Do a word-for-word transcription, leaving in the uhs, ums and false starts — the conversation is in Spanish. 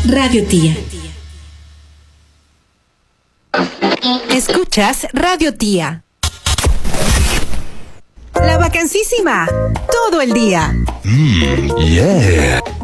Radio Tía. Escuchas Radio Tía. La vacancísima. Todo el día. Mm, yeah.